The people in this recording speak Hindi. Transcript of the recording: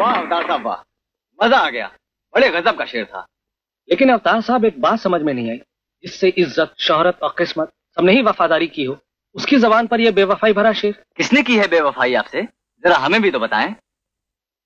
वाह अवतार साहब वाह, मजा आ गया, बड़े गजब का शेर था। लेकिन अवतार साहब एक बात समझ में नहीं आई, जिससे इज्जत, शोहरत और किस्मत सबने ही वफादारी की हो, उसकी जबान पर यह बेवफाई भरा शेर। किसने की है बेवफाई आपसे? जरा हमें भी तो बताएं।